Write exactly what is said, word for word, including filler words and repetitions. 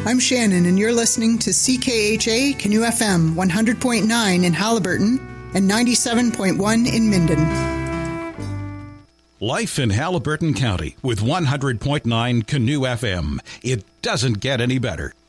I'm Shannon, and you're listening to C K H A Canoe F M one hundred point nine in Haliburton and ninety-seven point one in Minden. Life in Haliburton County with one hundred point nine Canoe F M. It doesn't get any better.